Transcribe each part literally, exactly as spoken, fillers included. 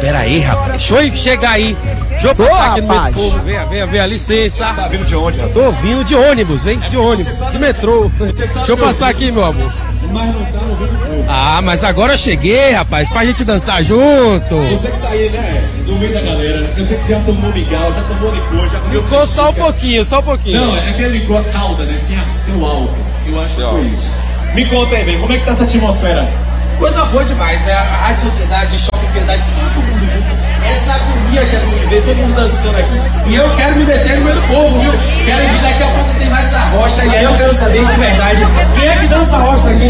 Pera aí, rapaz. Deixa eu chegar aí. Deixa eu passar aqui no meio do povo. Venha, venha, venha, licença. Tá vindo de onde, rapaz? Tô vindo de ônibus, hein? De ônibus, de metrô. Deixa eu passar aqui, meu amor. Mas não tá no vídeo povo. Ah, mas agora eu cheguei, rapaz, pra gente dançar junto. Você que tá aí, né? No meio da galera. Eu sei que você já tomou mingau, já tomou licor, já tomou. Ficou só um pouquinho, só um pouquinho. Não, é aquele licor calda, né? Sem seu álcool. Eu acho que foi isso. Me conta aí, bem, como é que tá essa atmosfera? Coisa boa demais, né? A Rádio Sociedade, Shopping Piedade, todo mundo junto. Essa agonia que a gente vê, todo mundo dançando aqui. E eu quero me meter no meio do povo, viu? Quero que daqui a pouco tem mais a rocha. E aí eu quero saber de verdade quem é que dança a rocha aqui.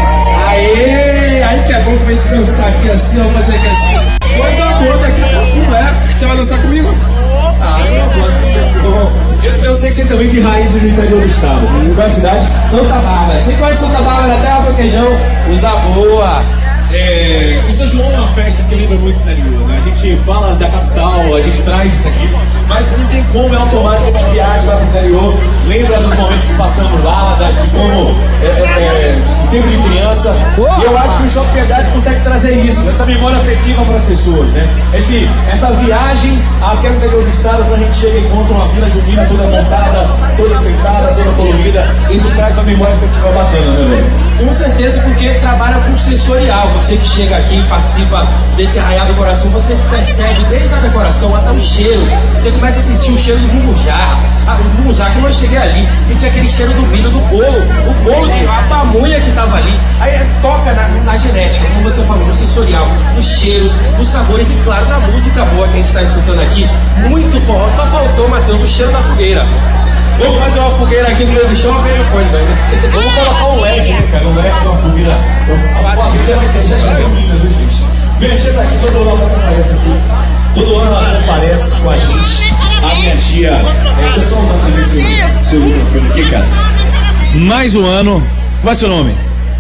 Aê! Aí que é bom pra gente dançar aqui assim, ó, fazer aqui assim. Coisa boa, daqui a pouquinho, é? Você vai dançar comigo? Ah, eu gosto. Eu, eu sei que você também tem raízes no interior do estado. Em qual cidade? Santa Bárbara. Quem conhece Santa Bárbara? Terra do Queijão. Usa boa. É, o São João é uma festa que lembra muito o interior, né? A gente fala da capital, a gente traz isso aqui, mas não tem como, é automático a viagem lá pro interior, lembra dos momentos que passamos lá, da, de como é, é, o tempo de criança, e eu acho que o Shopping Piedade consegue trazer isso, essa memória afetiva para as pessoas, né? Esse, essa viagem aqui no interior do estado, quando a gente chega e encontra uma vila junina toda montada, toda enfeitada, toda colorida, isso traz uma memória afetiva bacana, né, velho? Com certeza, porque trabalha com sensorial. Você que chega aqui e participa desse Arraial do Coração, você percebe desde a decoração até os cheiros. Você começa a sentir o cheiro do munguzá. Ah, o munguzá, quando eu cheguei ali, senti aquele cheiro do milho, do bolo, o bolo de a pamonha que tava ali. Aí toca na, na genética, como você falou, no sensorial, nos cheiros, nos sabores e, claro, na música boa que a gente está escutando aqui. Muito forró. Só faltou, Matheus, o cheiro da fogueira. Vamos fazer uma fogueira aqui no meio do shopping? Pode, velho. Vamos colocar um L E D, né, cara? Um L E D, uma fogueira. A fogueira já já tem linda, viu, gente? Vem, chega aqui, todo ano ela aparece aqui. Todo ano ela aparece com a gente. A minha tia. É, deixa eu só usar também seu, seu microfone aqui, cara. Mais um ano. Qual é seu nome?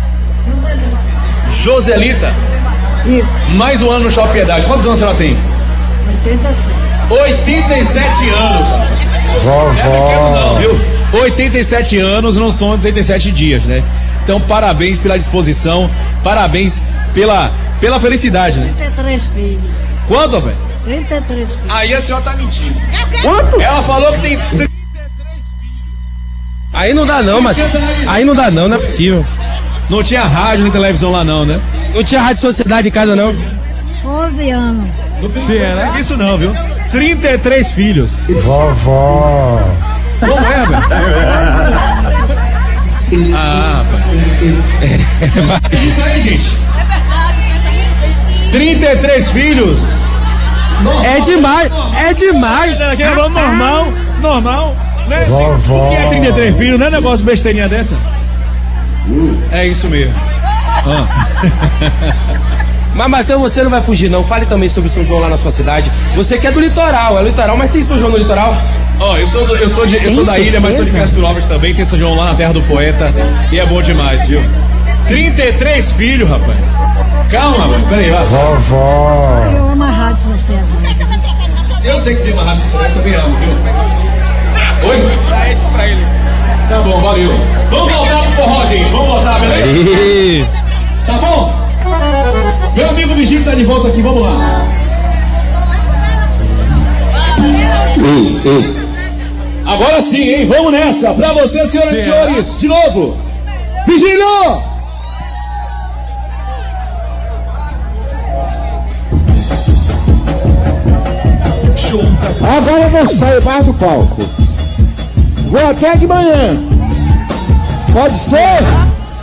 Joselita. Isso. Mais um ano no Shopping Piedade. Quantos anos ela tem? oitenta e sete. oitenta e sete anos. Vovó. Não é pequeno não, viu? oitenta e sete anos não são oitenta e sete dias, né? Então, parabéns pela disposição, parabéns pela, pela felicidade, né? trinta e três filhos. Quanto, velho? trinta e três filhos. Aí a senhora tá mentindo. Quanto? Ela falou que tem... Aí não dá não, mas aí não dá não, não é possível. Não tinha rádio nem televisão lá não, né? Não tinha Rádio Sociedade em casa não. onze anos. Não tem isso não, viu? trinta e três filhos. Vovó. Não é, velho? Ah, isso aí, gente. trinta e três filhos. É demais, é demais. Aqui é normal, normal. Né? Vovó. O que é trinta e três filhos? Não é negócio besteirinha dessa? É isso mesmo. Ah. Mas, Matheus, você não vai fugir não. Fale também sobre São João lá na sua cidade. Você que é do litoral, é litoral, mas tem São João no litoral? Ó, oh, eu sou, do, eu, sou de, eu sou da ilha, mas sou de Castro Alves também. Tem São João lá na terra do poeta. E é bom demais, viu? trinta e três filhos, rapaz. Calma, mano. Peraí, vai. Vovó. Eu amo a Rádio Sociedade. Eu sei que você ama a Rádio Sociedade, eu também amo, viu? Oi? Pra esse, pra ele. Tá bom, valeu. Vamos voltar pro forró, gente. Vamos voltar, beleza? Aí. Tá bom? Meu amigo Vigílio tá de volta aqui, vamos lá. Ei, ei. Agora sim, hein? Vamos nessa. Pra você, senhoras e senhores, de novo. Vigílio! Agora eu vou sair mais do palco. Vou até de manhã. Pode ser?